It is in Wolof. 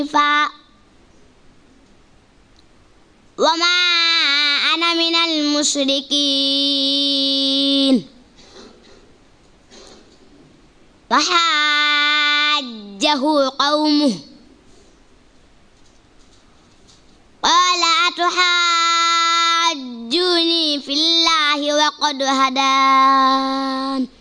وما أنا من المشركين فحاجه قومه قال أتحاجوني في الله وقد هدان